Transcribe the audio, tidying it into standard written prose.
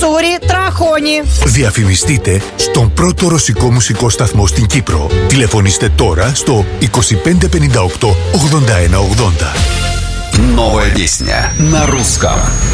Τσούρι τραχώνει. Διαφημιστείτε στον πρώτο ρωσικό μουσικό σταθμό στην Κύπρο. Τηλεφωνήστε τώρα στο 2558 8180. Новая песня на русском.